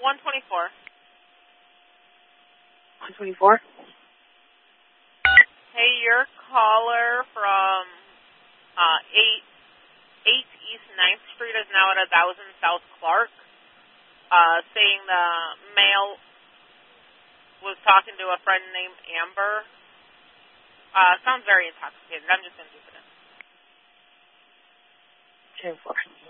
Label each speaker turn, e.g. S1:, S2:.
S1: 124.
S2: 124?
S1: Hey, your caller from 8 East 9th Street is now at 1000 South Clark, saying the male was talking to a friend named Amber. Sounds very intoxicated. I'm just going to keep it in.
S2: 2-4.